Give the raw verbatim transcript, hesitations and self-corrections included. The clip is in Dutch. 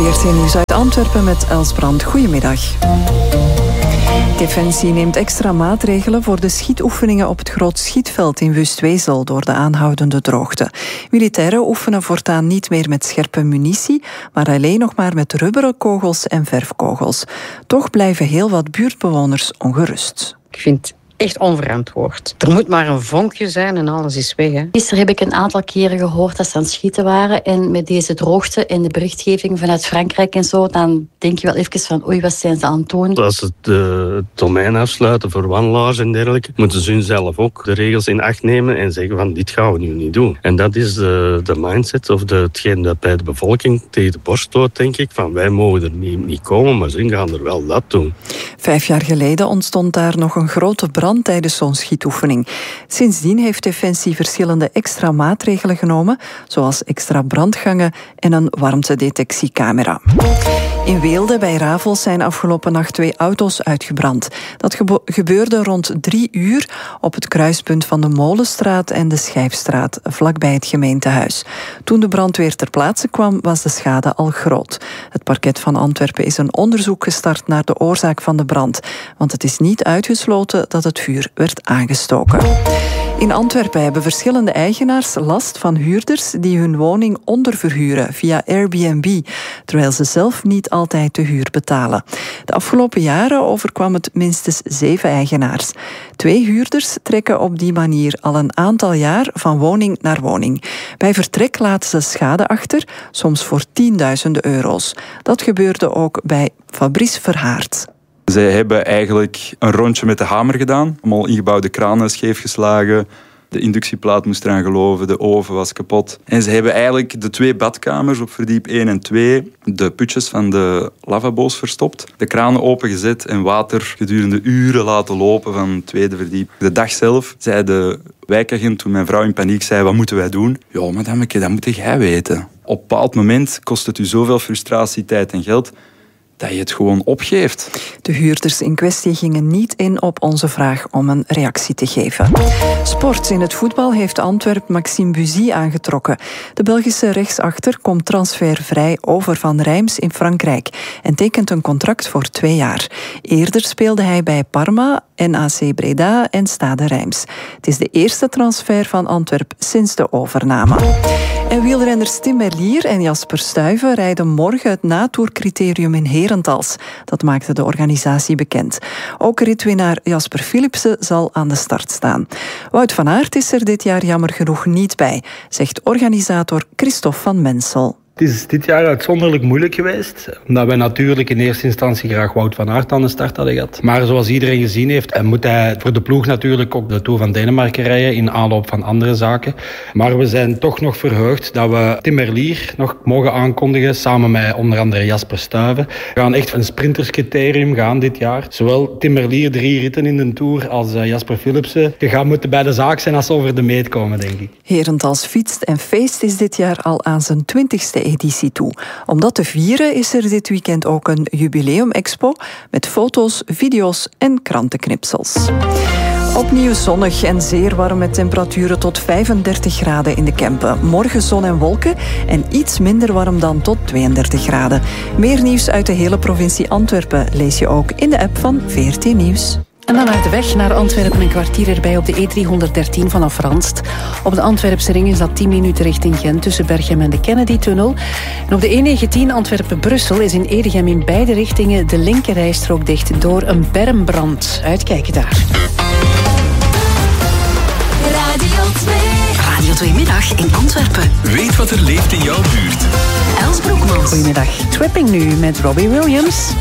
veertien Nieuws uit Antwerpen met Els Brand. Goedemiddag. Defensie neemt extra maatregelen voor de schietoefeningen op het Groot Schietveld in Wustwezel door de aanhoudende droogte. Militairen oefenen voortaan niet meer met scherpe munitie, maar alleen nog maar met rubberen kogels en verfkogels. Toch blijven heel wat buurtbewoners ongerust. Ik vind echt onverantwoord. Er moet maar een vonkje zijn en alles is weg. Hè. Gisteren heb ik een aantal keren gehoord dat ze aan het schieten waren. En met deze droogte en de berichtgeving vanuit Frankrijk en zo, dan denk je wel even van oei, wat zijn ze aan het doen? Als ze het, uh, het domein afsluiten voor wandelaars en dergelijke, moeten ze hun zelf ook de regels in acht nemen en zeggen van dit gaan we nu niet doen. En dat is de, de mindset of de, hetgeen dat bij de bevolking tegen de borst stoot, denk ik, van wij mogen er niet, niet komen, maar ze gaan er wel dat doen. Vijf jaar geleden ontstond daar nog een grote brand tijdens zo'n schietoefening. Sindsdien heeft Defensie verschillende extra maatregelen genomen, zoals extra brandgangen en een warmtedetectiecamera. In Weelde bij Ravels zijn afgelopen nacht twee auto's uitgebrand. Dat gebo- gebeurde rond drie uur op het kruispunt van de Molenstraat en de Schijfstraat, vlakbij het gemeentehuis. Toen de brandweer ter plaatse kwam, was de schade al groot. Het parket van Antwerpen is een onderzoek gestart naar de oorzaak van de brand, want het is niet uitgesloten dat het vuur werd aangestoken. In Antwerpen hebben verschillende eigenaars last van huurders die hun woning onderverhuren via Airbnb, terwijl ze zelf niet altijd de huur betalen. De afgelopen jaren overkwam het minstens zeven eigenaars. Twee huurders trekken op die manier al een aantal jaar van woning naar woning. Bij vertrek laten ze schade achter, soms voor tienduizenden euro's. Dat gebeurde ook bij Fabrice Verhaert. Zij hebben eigenlijk een rondje met de hamer gedaan. Allemaal ingebouwde kranen scheefgeslagen. De inductieplaat moest eraan geloven, de oven was kapot. En ze hebben eigenlijk de twee badkamers op verdiep één en twee, de putjes van de lavabo's verstopt, de kranen opengezet en water gedurende uren laten lopen van het tweede verdiep. De dag zelf zei de wijkagent, toen mijn vrouw in paniek zei, wat moeten wij doen? Ja, madameke, dat moet jij weten. Op een bepaald moment kost het u zoveel frustratie, tijd en geld dat je het gewoon opgeeft. De huurders in kwestie gingen niet in op onze vraag om een reactie te geven. Sport. In het voetbal heeft Antwerp Maxime Buzy aangetrokken. De Belgische rechtsachter komt transfervrij over van Reims in Frankrijk en tekent een contract voor twee jaar. Eerder speelde hij bij Parma, N A C Breda en Stade Reims. Het is de eerste transfer van Antwerp sinds de overname. En wielrenners Tim Merlier en Jasper Stuyven rijden morgen het natourcriterium in Herentals. Dat maakte de organisatie bekend. Ook ritwinnaar Jasper Philipsen zal aan de start staan. Wout van Aert is er dit jaar jammer genoeg niet bij, zegt organisator Christophe van Mensel. Het is dit jaar uitzonderlijk moeilijk geweest, omdat wij natuurlijk in eerste instantie graag Wout van Aert aan de start hadden gehad. Maar zoals iedereen gezien heeft, moet hij voor de ploeg natuurlijk ook de Tour van Denemarken rijden in aanloop van andere zaken. Maar we zijn toch nog verheugd dat we Tim Merlier nog mogen aankondigen, samen met onder andere Jasper Stuyven. We gaan echt een sprinterscriterium gaan dit jaar. Zowel Tim Merlier drie ritten in de Tour als Jasper Philipsen. Je gaat moeten bij de zaak zijn als ze over de meet komen, denk ik. Herentals fietst en feest is dit jaar al aan zijn twintigste editie toe. Om dat te vieren is er dit weekend ook een jubileum-expo met foto's, video's en krantenknipsels. Opnieuw zonnig en zeer warm met temperaturen tot vijfendertig graden in de Kempen. Morgen zon en wolken en iets minder warm dan tot tweeëndertig graden. Meer nieuws uit de hele provincie Antwerpen lees je ook in de app van V R T Nieuws. En dan naar de weg naar Antwerpen, een kwartier erbij op de E driehonderddertien vanaf Ranst. Op de Antwerpse ring is dat tien minuten richting Gent tussen Berchem en de Kennedy-tunnel. En op de E negentien Antwerpen-Brussel is in Edegem in beide richtingen de linkerrijstrook dicht door een bermbrand. Uitkijken daar. Radio twee. Radio twee Middag in Antwerpen. Weet wat er leeft in jouw buurt. Els Broekmans. Goedemiddag. Tripping nu met Robbie Williams.